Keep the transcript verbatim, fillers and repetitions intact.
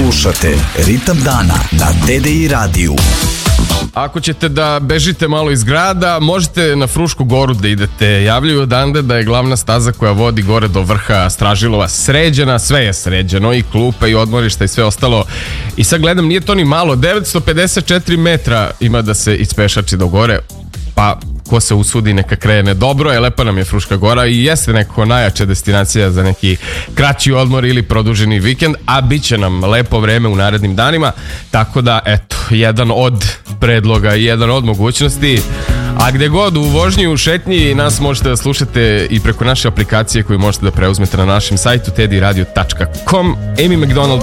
Slušate Ritam dana na T D I radiju. Ako ćete da bežite malo iz grada, možete na Frušku goru da idete. Javljaju odande da je glavna staza koja vodi gore do vrha Stražilova sređena, sve je sređeno, i klupe i odmorišta i sve ostalo. I sad gledam, nije to ni malo, devetsto pedeset četiri metra ima da se ispešači do gore, pa ko se usudi neka krene. Dobro je, lepa nam je Fruška gora i jeste nekako najjača destinacija za neki kraći odmor ili produženi vikend, a bit će nam lepo vreme u narednim danima, tako da eto, jedan od predloga i jedan od mogućnosti. A gde god, u vožnji, u šetnji, nas možete da slušate i preko naše aplikacije koju možete da preuzmete na našem sajtu tediradio tačka com. Amy McDonald